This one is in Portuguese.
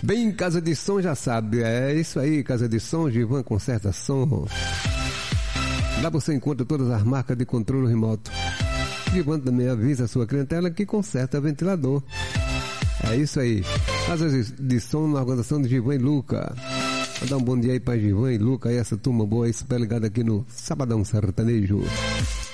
Bem, casa de som já sabe, é isso aí, casa de som, Givan Conserta Som. Lá você encontra todas as marcas de controle remoto. Givan também avisa a sua clientela que conserta ventilador. É isso aí, casa de som na organização de Givan e Luca. Vou dar um bom dia aí pra Givan e Luca e essa turma boa aí, super ligada aqui no Sabadão Sertanejo.